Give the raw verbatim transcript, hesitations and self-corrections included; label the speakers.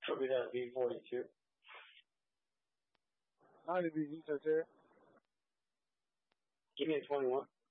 Speaker 1: Copy that, B forty-two.
Speaker 2: ninety B, you said there.
Speaker 1: Give me a twenty-one.